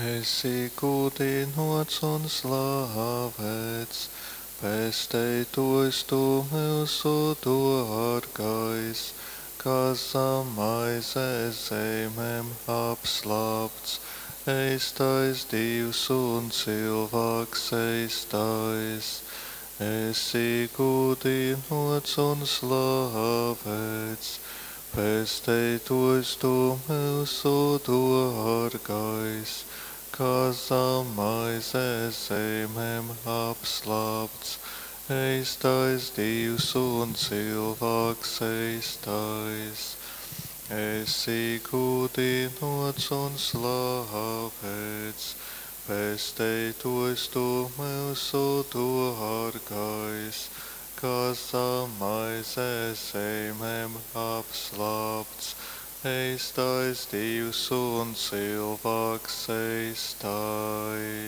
Esi godinots un slavēts, pestītojs tu mūsu dārgais, kas zem maizes zemēm apslāpts, eistais Dievs un cilvēks eistais. Esi godinots un slavēts, pestītojs tu mūsu dārgais, kas zem maizes zemēm apslāpts, eistais Dievs un cilvēks eistais. Esi godinots un slavēts, pestītojs tu mūsu dārgais, kas zem maizes zemēm apslāpts, eistais Dievs un cilvēks eistais.